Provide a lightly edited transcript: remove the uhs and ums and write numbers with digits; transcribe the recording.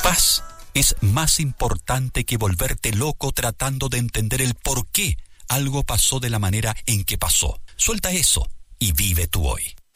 paz es más importante que volverte loco tratando de entender el por qué algo pasó de la manera en que pasó. Suelta eso y vive tu hoy.